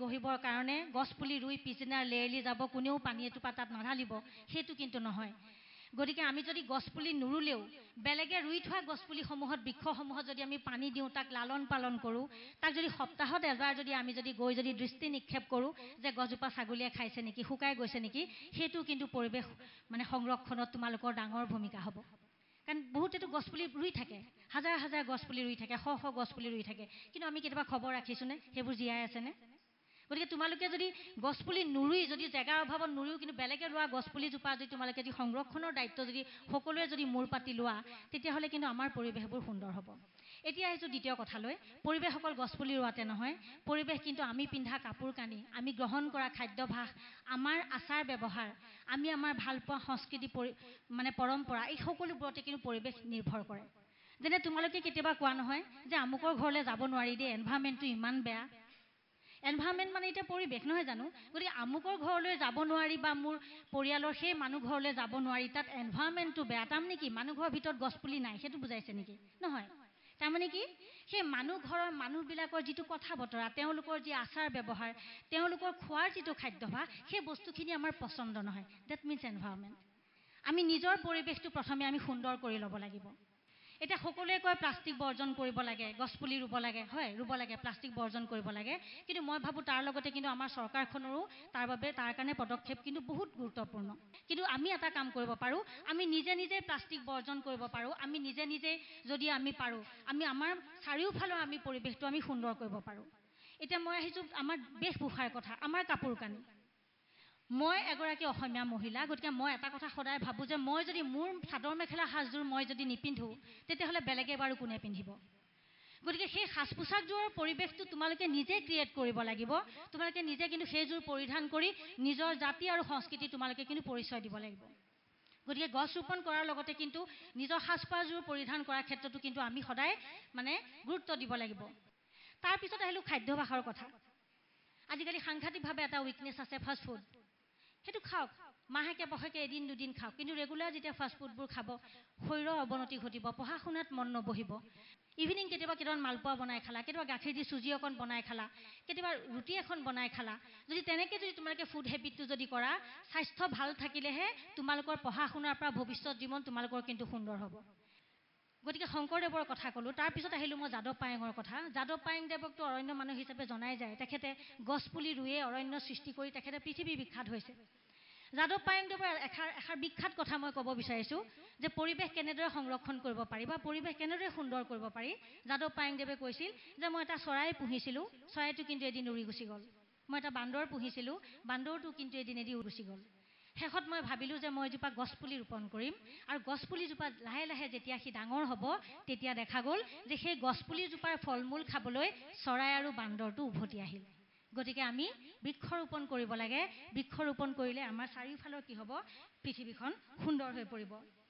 গঢ়িবৰ কাৰণে গছপুলি ৰুই পিছদিনা লেৰেলি যাব, কোনেও পানী এটোপা তাত নাঢালিব, সেইটো কিন্তু নহয়। গতিকে আমি যদি গছপুলি নুৰুলেও বেলেগে ৰুই থোৱা গছপুলিসমূহত বৃক্ষসমূহত যদি আমি পানী দিওঁ, তাক লালন পালন কৰোঁ, তাক যদি সপ্তাহত এবাৰ যদি আমি যদি গৈ যদি দৃষ্টি নিক্ষেপ কৰোঁ যে গছজোপা ছাগলীয়ে খাইছে নেকি, শুকাই গৈছে নেকি, সেইটো কিন্তু পৰিৱেশ মানে সংৰক্ষণত তোমালোকৰ ডাঙৰ ভূমিকা হ'ব। কাৰণ বহুতেতো গছপুলি ৰুই থাকে, হাজাৰ হাজাৰ গছপুলি ৰুই থাকে, শ শ গছপুলি ৰুই থাকে, কিন্তু আমি কেতিয়াবা খবৰ ৰাখিছোঁনে সেইবোৰ জীয়াই আছেনে? গতিকে তোমালোকে যদি গছপুলি নুৰুই, যদি জেগাৰ অভাৱত নুৰুই কিন্তু বেলেগে ৰোৱা গছপুলিজোপা যদি তোমালোকে যদি সংৰক্ষণৰ দায়িত্ব যদি সকলোৱে যদি মূৰ পাতি লোৱা, তেতিয়াহ'লে কিন্তু আমাৰ পৰিৱেশবোৰ সুন্দৰ হ'ব। এতিয়া আহিছোঁ দ্বিতীয় কথালৈ। পৰিৱেশ অকল গছপুলি ৰোৱাতে নহয়, পৰিৱেশ কিন্তু আমি পিন্ধা কাপোৰ কানি, আমি গ্ৰহণ কৰা খাদ্যভাস, আমাৰ আচাৰ ব্যৱহাৰ, আমি আমাৰ ভালপোৱা সংস্কৃতি মানে পৰম্পৰা, এই সকলোবোৰতে কিন্তু পৰিৱেশ নিৰ্ভৰ কৰে। যেনে তোমালোকে কেতিয়াবা কোৱা নহয় যে আমুকৰ ঘৰলৈ যাব নোৱাৰি দেই, এনভাইৰনমেণ্টটো ইমান বেয়া। এনভাইৰনমেণ্ট মানে এতিয়া পৰিৱেশ নহয় জানো? গতিকে আমুকৰ ঘৰলৈ যাব নোৱাৰি বা মোৰ পৰিয়ালৰ সেই মানুহ ঘৰলৈ যাব নোৱাৰি, তাত এনভাইৰনমেণ্টটো বেয়া, তাৰমানে কি মানুহ ঘৰৰ ভিতৰত গছপুলি নাই সেইটো বুজাইছে নেকি? নহয়। তাৰমানে কি সেই মানুহ ঘৰৰ মানুহবিলাকৰ যিটো কথা বতৰা, তেওঁলোকৰ যি আচাৰ ব্যৱহাৰ, তেওঁলোকৰ খোৱাৰ যিটো খাদ্যভাস, সেই বস্তুখিনি আমাৰ পচন্দ নহয়। That means environment. আমি নিজৰ পৰিৱেশটো প্ৰথমে আমি সুন্দৰ কৰি ল'ব লাগিব। এতিয়া সকলোৱে কয় প্লাষ্টিক বৰ্জন কৰিব লাগে, গছপুলি ৰুব লাগে, হয় ৰুব লাগে, প্লাষ্টিক বৰ্জন কৰিব লাগে, কিন্তু মই ভাবোঁ তাৰ লগতে কিন্তু আমাৰ চৰকাৰখনৰো তাৰ কাৰণে পদক্ষেপ কিন্তু বহুত গুৰুত্বপূৰ্ণ। কিন্তু আমি এটা কাম কৰিব পাৰোঁ, আমি নিজে নিজে প্লাষ্টিক বৰ্জন কৰিব পাৰোঁ, আমি নিজে নিজে যদি আমি পাৰোঁ, আমি আমাৰ চাৰিওফালৰ আমি পৰিৱেশটো আমি সুন্দৰ কৰিব পাৰোঁ। এতিয়া মই আহিছোঁ আমাৰ বেশভূষাৰ কথা, আমাৰ কাপোৰ কানি। মই এগৰাকী অসমীয়া মহিলা, গতিকে মই এটা কথা সদায় ভাবোঁ যে মই যদি মোৰ চাদৰ মেখেলা সাজযোৰ মই যদি নিপিন্ধোঁ, তেতিয়াহ'লে বেলেগে বাৰু কোনে পিন্ধিব? গতিকে সেই সাজ পোছাকযোৰৰ পৰিৱেশটো তোমালোকে নিজে ক্ৰিয়েট কৰিব লাগিব। তোমালোকে নিজে কিন্তু সেইযোৰ পৰিধান কৰি নিজৰ জাতি আৰু সংস্কৃতি তোমালোকে কিন্তু পৰিচয় দিব লাগিব। গতিকে গছ ৰোপণ কৰাৰ লগতে কিন্তু নিজৰ সাজপাৰযোৰ পৰিধান কৰাৰ ক্ষেত্ৰতো কিন্তু আমি সদায় মানে গুৰুত্ব দিব লাগিব। তাৰপিছত আহিলোঁ খাদ্যভাসৰ কথা। আজিকালি সাংঘাতিকভাৱে এটা উইকনেছ আছে ফাষ্টফুড। সেইটো খাওক, মাহেকে পষেকে এদিন দুদিন খাওক, কিন্তু ৰেগুলাৰ যেতিয়া ফাষ্টফুডবোৰ খাব শৰীৰৰ অৱনতি ঘটিব, পঢ়া শুনাত মন নবহিব। ইভিনিং কেতিয়াবা মালপোৱা বনাই খালা, কেতিয়াবা গাখীৰ দি চুজি অকণ বনাই খালা, কেতিয়াবা ৰুটি এখন বনাই খালা। যদি তেনেকৈ যদি তোমালোকে ফুড হেবিটটো যদি কৰা, স্বাস্থ্য ভাল থাকিলেহে তোমালোকৰ পঢ়া শুনাৰ পৰা ভৱিষ্যত জীৱন তোমালোকৰ কিন্তু সুন্দৰ হ'ব। গতিকে শংকৰদেৱৰ কথা ক'লোঁ। তাৰপিছত আহিলোঁ মই যাদৱ পায়েঙৰ কথা। যাদৱ পায়েঙদেৱকতো অৰণ্য মানুহ হিচাপে জনাই যায়। তেখেতে গছপুলি ৰুয়ে অৰণ্য সৃষ্টি কৰি তেখেতে পৃথিৱী বিখ্যাত হৈছে। যাদৱ পায়েঙদেৱৰ এষাৰ বিখ্যাত কথা মই ক'ব বিচাৰিছোঁ যে পৰিৱেশ কেনেদৰে সংৰক্ষণ কৰিব পাৰি বা পৰিৱেশ কেনেদৰে সুন্দৰ কৰিব পাৰি। যাদৱ পায়েঙদেৱে কৈছিল যে মই এটা চৰাই পুহিছিলোঁ, চৰাইটো কিন্তু এদিন উৰি গুচি গ'ল। মই এটা বান্দৰ পুহিছিলোঁ, বান্দৰটো কিন্তু এদিন উৰি গুচি গ'ল। শেষত মই ভাবিলোঁ যে মই এজোপা গছপুলি ৰোপণ কৰিম, আৰু গছপুলিজোপা লাহে লাহে যেতিয়া সি ডাঙৰ হ'ব, তেতিয়া দেখা গ'ল যে সেই গছপুলিজোপাৰ ফল মূল খাবলৈ চৰাই আৰু বান্দৰটো উভতি আহিল। গতিকে আমি বৃক্ষৰোপণ কৰিব লাগে। বৃক্ষৰোপণ কৰিলে আমাৰ চাৰিওফালৰ কি হ'ব, পৃথিৱীখন সুন্দৰ হৈ পৰিব।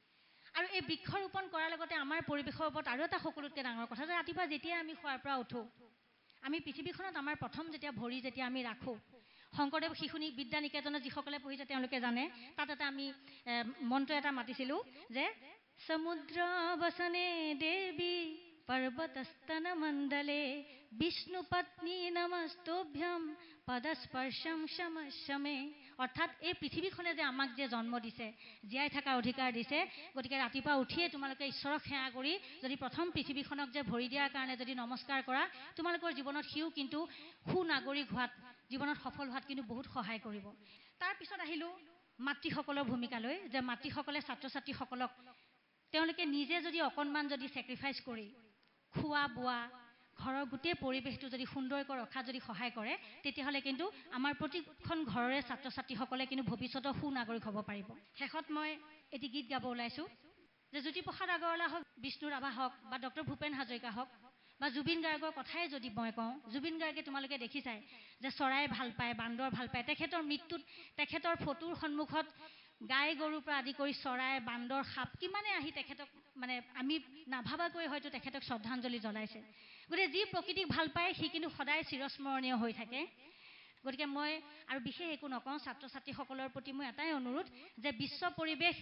আৰু এই বৃক্ষৰোপণ কৰাৰ লগতে আমাৰ পৰিৱেশৰ ওপৰত আৰু এটা সকলোতকৈ ডাঙৰ কথা যে ৰাতিপুৱা যেতিয়া আমি শোৱাৰ পৰা উঠোঁ, আমি পৃথিৱীখনত আমাৰ প্ৰথম যেতিয়া ভৰি যেতিয়া আমি ৰাখোঁ, শংকৰদেৱ শিশু বিদ্যা নিকেতনত যিসকলে পঢ়িছে তেওঁলোকে জানে, তাত এটা আমি মন্ত্ৰ এটা মাতিছিলোঁ যে সমুদ্ৰ বসনে দেৱী পৰ্বতস্তন মণ্ডলে বিষ্ণু পত্নী নমস্তোভ্যম পদস্পৰ্শম সমে। অৰ্থাৎ এই পৃথিৱীখনে যে আমাক যে জন্ম দিছে, জীয়াই থকাৰ অধিকাৰ দিছে, গতিকে ৰাতিপুৱা উঠিয়ে তোমালোকে ঈশ্বৰক সেৱা কৰি যদি প্ৰথম পৃথিৱীখনক যে ভৰি দিয়াৰ কাৰণে যদি নমস্কাৰ কৰা, তোমালোকৰ জীৱনত সিও কিন্তু সুনাগৰিক হোৱাত, জীৱনত সফল হোৱাত কিন্তু বহুত সহায় কৰিব। তাৰপিছত আহিলোঁ মাতৃসকলৰ ভূমিকালৈ, যে মাতৃসকলে ছাত্ৰ ছাত্ৰীসকলক তেওঁলোকে নিজে যদি অকণমান যদি ছেক্ৰিফাইচ কৰি খোৱা বোৱা, ঘৰৰ গোটেই পৰিৱেশটো যদি সুন্দৰকৈ ৰখাত যদি সহায় কৰে, তেতিয়াহ'লে কিন্তু আমাৰ প্ৰতিখন ঘৰৰে ছাত্ৰ ছাত্ৰীসকলে কিন্তু ভৱিষ্যতৰ সুনাগৰিক হ'ব পাৰিব। শেষত মই এটি গীত গাব ওলাইছোঁ যে জ্যোতিপ্ৰসাদ আগৰৱালা হওক, বিষ্ণু ৰাভা হওক বা ডক্টৰ ভূপেন হাজৰিকা হওক বা জুবিন গাৰ্গৰ কথাই যদি মই কওঁ, জুবিন গাৰ্গে তোমালোকে দেখিছাই যে চৰাই ভাল পায়, বান্দৰ ভাল পায়। তেখেতৰ মৃত্যুত তেখেতৰ ফটোৰ সন্মুখত গাই গৰুৰ পৰা আদি কৰি চৰাই, বান্দৰ, সাপ কিমানে আহি তেখেতক মানে আমি নাভাবাকৈ হয়তো তেখেতক শ্ৰদ্ধাঞ্জলি জ্বলাইছে। গতিকে যি প্ৰকৃতিক ভাল পায় সি কিন্তু সদায় চিৰস্মৰণীয় হৈ থাকে। গতিকে মই আৰু বিশেষ একো নকওঁ, ছাত্ৰ ছাত্ৰীসকলৰ প্ৰতি মই এটাই অনুৰোধ যে বিশ্ব পৰিৱেশ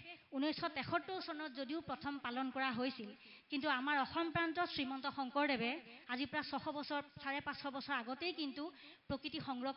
1973 চনত যদিও প্ৰথম পালন কৰা হৈছিল, কিন্তু আমাৰ অসম প্ৰান্তত শ্ৰীমন্ত শংকৰদেৱে আজি প্ৰায় 600 বছৰ, 550 বছৰ আগতেই কিন্তু প্ৰকৃতি সংৰক্ষণ